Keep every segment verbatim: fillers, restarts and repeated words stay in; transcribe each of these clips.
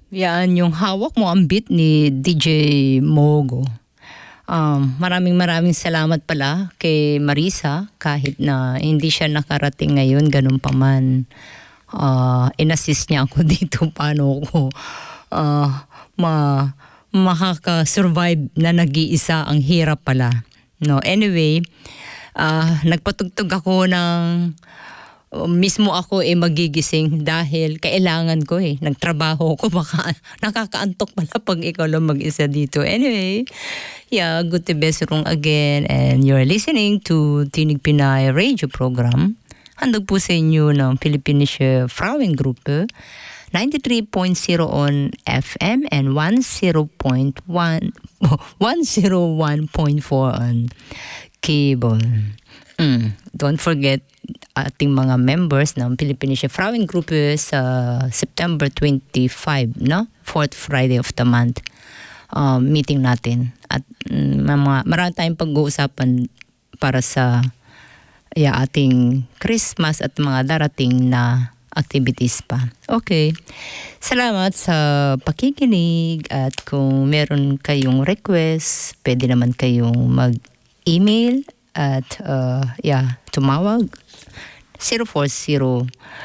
yan yung hawak mo ang beat ni D J Mogo. Um, maraming maraming salamat pala kay Marisa kahit na hindi siya nakarating ngayon, ganun pa man. Uh, in-assist niya ako dito paano ako uh, ma makaka-survive na nag-iisa, ang hirap pala. No, anyway, uh, nagpatugtog ako ng Uh, mismo ako eh magigising dahil kailangan ko eh. Nagtrabaho ko, baka nakakaantok pala pag ikaw lang mag-isa dito. Anyway, yeah, good to be wrong again, and you're listening to Tinig Pinay radio program. Handog po sa inyo ng Philippinische Frauengruppe, ninety-three point zero on F M and one oh point one one oh one point four on cable. Mm. Don't forget ating mga members ng Philippinische Frauengruppe sa September twenty-five, no? Fourth Friday of the month. Uh, meeting natin. At mm, mga, marami tayong pag-uusapan para sa yeah, ating Christmas at mga darating na activities pa. Okay. Salamat sa pakikinig, at kung meron kayong request, pwede naman kayong mag-email at uh, yeah, tumawag zero four zero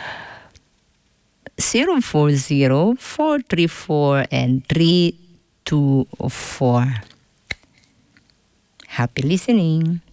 zero four zero four three four and three two four. Happy listening.